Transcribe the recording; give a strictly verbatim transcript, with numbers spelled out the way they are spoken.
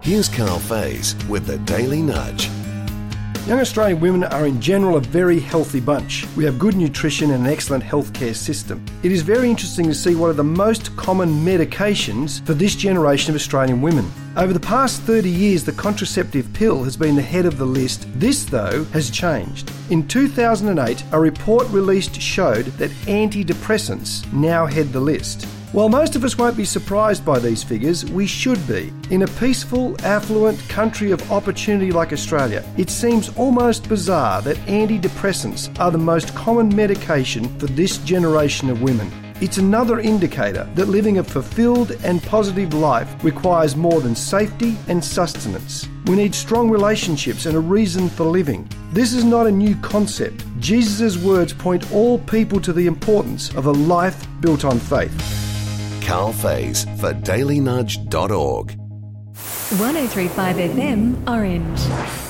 Here's Carl Faze with the Daily Nudge. Young Australian women are in general a very healthy bunch. We have good nutrition and an excellent healthcare system. It is very interesting to see what are the most common medications for this generation of Australian women. Over the past thirty years, the contraceptive pill has been the head of the list. This, though, has changed. In two thousand eight, a report released showed that antidepressants now head the list. While most of us won't be surprised by these figures, we should be. In a peaceful, affluent country of opportunity like Australia, it seems almost bizarre that antidepressants are the most common medication for this generation of women. It's another indicator that living a fulfilled and positive life requires more than safety and sustenance. We need strong relationships and a reason for living. This is not a new concept. Jesus' words point all people to the importance of a life built on faith. Carl Faze for daily nudge dot org. one oh three point five F M Orange.